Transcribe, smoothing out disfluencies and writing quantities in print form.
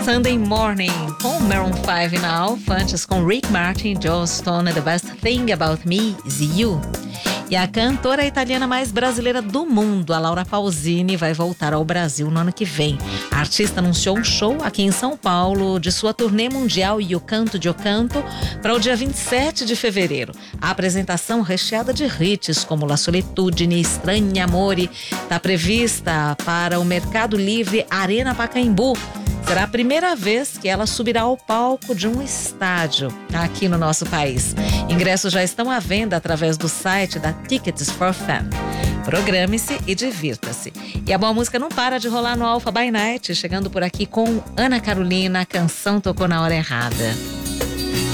Sunday Morning com Maroon 5 na Alpha, antes com Rick Martin, Joe Stone, The Best Thing About Me Is You. E a cantora italiana mais brasileira do mundo, a Laura Pausini, vai voltar ao Brasil no ano que vem. A artista anunciou um show aqui em São Paulo de sua turnê mundial Io Canto Dio Canto para o dia 27 de fevereiro. A apresentação recheada de hits como La Solitudine, Estranha Amore, está prevista para o Mercado Livre Arena Pacaembu. Será a primeira vez que ela subirá ao palco de um estádio aqui no nosso país. Ingressos já estão à venda através do site da Tickets for Fan. Programe-se e divirta-se. E a boa música não para de rolar no Alpha by Night, chegando por aqui com Ana Carolina, a canção tocou na hora errada.